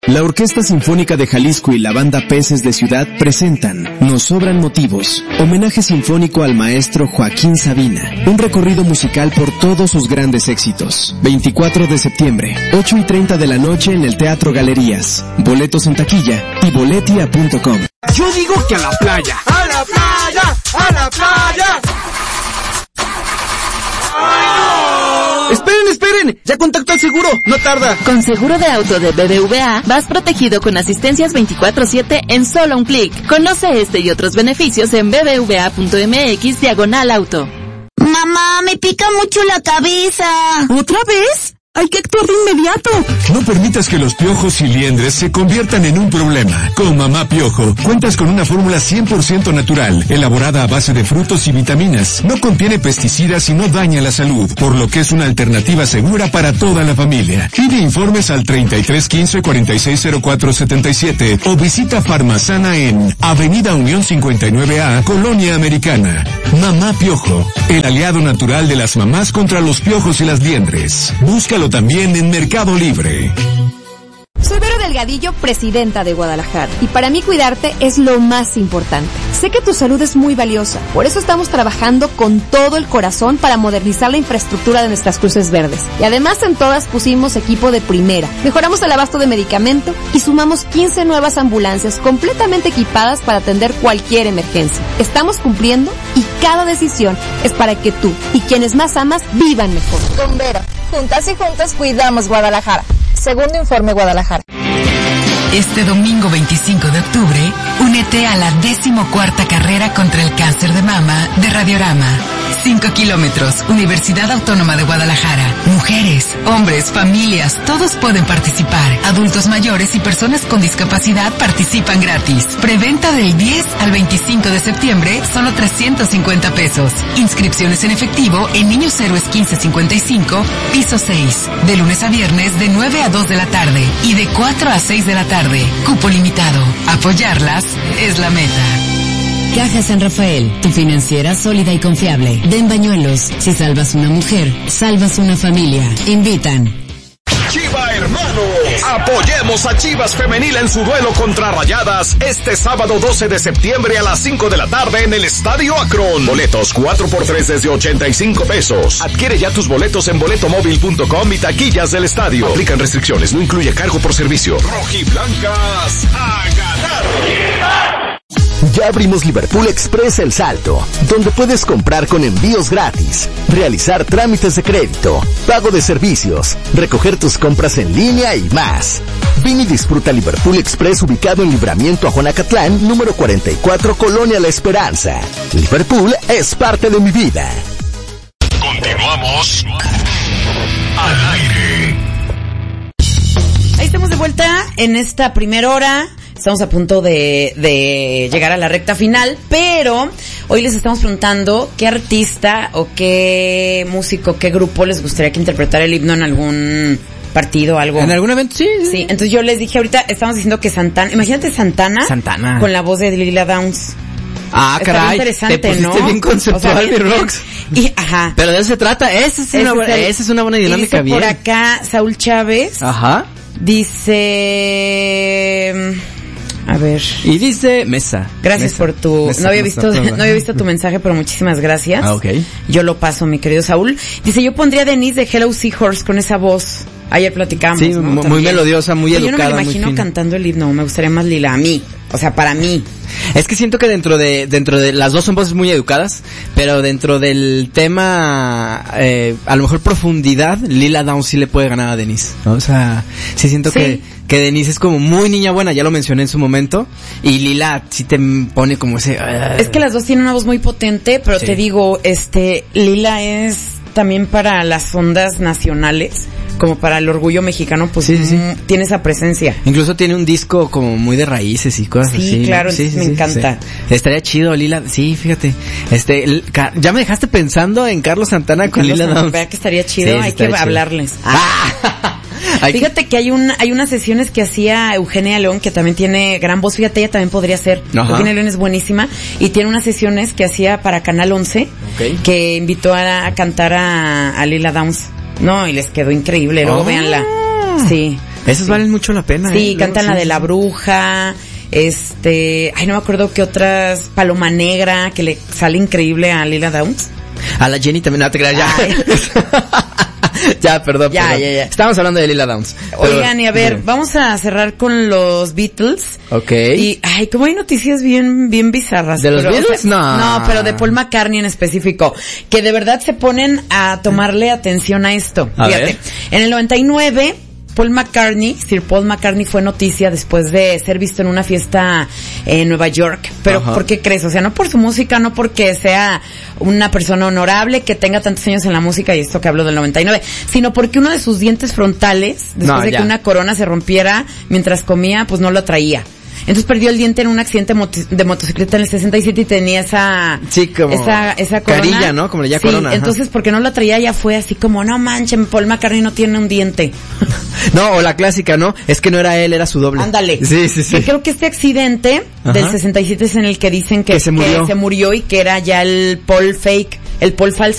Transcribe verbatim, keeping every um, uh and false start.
La Orquesta Sinfónica de Jalisco y la Banda Peces de Ciudad presentan Nos Sobran Motivos, homenaje sinfónico al maestro Joaquín Sabina, un recorrido musical por todos sus grandes éxitos. veinticuatro de septiembre, ocho y treinta de la noche en el Teatro Galerías. Boletos en taquilla y boletia punto com. Yo digo que a la playa. ¡A la playa! ¡A la playa! ¡Esperen, esperen! ¡Ya contacto al seguro! ¡No tarda! Con seguro de auto de B B V A, vas protegido con asistencias veinticuatro siete en solo un clic. Conoce este y otros beneficios en b b v a punto m x diagonal auto. Mamá, me pica mucho la cabeza. ¿Otra vez? Hay que actuar de inmediato. No permitas que los piojos y liendres se conviertan en un problema. Con Mamá Piojo, cuentas con una fórmula cien por ciento natural, elaborada a base de frutos y vitaminas. No contiene pesticidas y no daña la salud, por lo que es una alternativa segura para toda la familia. Pide informes al treinta y tres quince cuarenta y seis cero cuatro setenta y siete o visita Farmazana en Avenida Unión cincuenta y nueve A, Colonia Americana. Mamá Piojo, el aliado natural de las mamás contra los piojos y las liendres. Búscalo también en Mercado Libre. Soy Vero Delgadillo, presidenta de Guadalajara, y para mí cuidarte es lo más importante. Sé que tu salud es muy valiosa, por eso estamos trabajando con todo el corazón para modernizar la infraestructura de nuestras cruces verdes. Y además en todas pusimos equipo de primera, mejoramos el abasto de medicamento y sumamos quince nuevas ambulancias completamente equipadas para atender cualquier emergencia. Estamos cumpliendo y cada decisión es para que tú y quienes más amas vivan mejor. Con Vero, juntas y juntos cuidamos Guadalajara. Segundo Informe Guadalajara. Este domingo veinticinco de octubre, únete a la decimocuarta carrera contra el cáncer de mama de Radiorama. Cinco kilómetros, Universidad Autónoma de Guadalajara. Mujeres, hombres, familias, todos pueden participar. Adultos mayores y personas con discapacidad participan gratis. Preventa del diez al veinticinco de septiembre, solo trescientos cincuenta pesos. Inscripciones en efectivo en Niños Héroes quince cincuenta y cinco, piso seis. De lunes a viernes de nueve a dos de la tarde y de cuatro a seis de la tarde. Cupo limitado. Apoyarlas es la meta. Caja San Rafael, tu financiera sólida y confiable. Den Bañuelos, si salvas una mujer, salvas una familia. Invitan. Chiva Hermanos, apoyemos a Chivas Femenil en su duelo contra Rayadas este sábado doce de septiembre a las cinco de la tarde en el Estadio Akron. Boletos cuatro por tres desde ochenta y cinco pesos. Adquiere ya tus boletos en boleto móvil punto com y taquillas del estadio. Aplican restricciones, no incluye cargo por servicio. Rojiblancas a ganar. Ya abrimos Liverpool Express El Salto, donde puedes comprar con envíos gratis, realizar trámites de crédito, pago de servicios, recoger tus compras en línea y más. Ven y disfruta Liverpool Express ubicado en Libramiento a Juanacatlán, número cuarenta y cuatro, Colonia La Esperanza. Liverpool es parte de mi vida. Continuamos al aire. Ahí estamos de vuelta en esta primera hora. Estamos a punto de, de llegar a la recta final, pero hoy les estamos preguntando qué artista o qué músico, qué grupo les gustaría que interpretara el himno en algún partido, algo. ¿En algún evento? Sí. Sí, entonces yo les dije ahorita, estamos diciendo que Santana, imagínate Santana. Santana. Con la voz de Lila Downs. Ah, Está caray, interesante, te pusiste ¿no? bien conceptual, O sea, bien, mi Rox. Y, ajá. Pero de eso se trata, esa es, Ese una, buena, es el, esa es una buena dinámica, dice bien. Por acá, Saúl Chávez. Ajá. Dice... A ver. Y dice Mesa. Gracias Mesa, por tu... Mesa, no había Mesa, visto todo. no había visto tu mensaje, pero muchísimas gracias. Ah, ok. Yo lo paso, mi querido Saúl. Dice, yo pondría a Denise de Hello Seahorse con esa voz. Ayer platicamos, Sí, ¿no? muy También. melodiosa, muy Pero educada, yo no me muy imagino fina. cantando el himno, me gustaría más Lila, a mí. O sea, para mí. Es que siento que dentro de, dentro de, las dos son voces muy educadas, pero dentro del tema, eh, a lo mejor profundidad, Lila Downs sí le puede ganar a Denise, ¿no? O sea, sí siento Sí. que, que Denise es como muy niña buena, ya lo mencioné en su momento, y Lila sí te pone como ese... Uh, Es que las dos tienen una voz muy potente, pero Sí. te digo, este, Lila es también para las ondas nacionales, como para el orgullo mexicano, pues Sí, sí, sí. mm, tiene esa presencia. Incluso tiene un disco como muy de raíces y cosas Sí, así. ¿no? claro, entonces me encanta. Sí. Estaría chido, Lila. Sí, fíjate. Este, el- ca- ya me dejaste pensando en Carlos Santana con Carlos Lila Santana, Downs. ¿verdad que estaría chido? Sí, Hay que estaría chido. hablarles. Ah. Hay que- Fíjate que hay un, hay unas sesiones que hacía Eugenia León, que también tiene gran voz. Fíjate, ella también podría ser. Ajá. Eugenia León es buenísima. Y tiene unas sesiones que hacía para Canal once, Ok. que invitó a, a cantar a, a Lila Downs. No, y les quedó increíble. Luego Oh. véanla. Sí. Esas sí. valen mucho la pena. Sí, ¿eh? cantan Luego, la sí, de La Bruja, este, ay, no me acuerdo qué otras, Paloma Negra, que le sale increíble a Lila Downs. A la Jenny también, no te creas, ya. ya, perdón, ya, perdón. ya, ya. Estábamos hablando de Lila Downs. Oigan, pero, y a ver, bien. vamos a cerrar con los Beatles. Ok. Y, ay, como hay noticias bien, bien bizarras. ¿De los pero, Beatles? O sea, no. No, pero de Paul McCartney en específico. Que de verdad se ponen a tomarle atención a esto. A Fíjate. ver. En el noventa y nueve... Paul McCartney, Sir Paul McCartney fue noticia después de ser visto en una fiesta en Nueva York. Pero Ajá. ¿por qué crees? O sea, no por su música, no porque sea una persona honorable que tenga tantos años en la música, y esto que hablo del noventa y nueve, sino porque uno de sus dientes frontales, después No, de ya. que una corona se rompiera mientras comía, pues no lo traía. Entonces perdió el diente en un accidente mot- de motocicleta en el sesenta y siete y tenía esa sí, como esa esa corona. carilla, ¿no? Como le llama sí, corona. Ajá. entonces porque no la traía ya fue así como, no manchen, Paul McCartney no tiene un diente. No, o la clásica, ¿no? Es que no era él, era su doble. Ándale. Sí, sí, sí. Que creo que este accidente Ajá. del sesenta y siete es en el que dicen que, Que se murió. que se murió y que era ya el Paul fake, el Paul falso.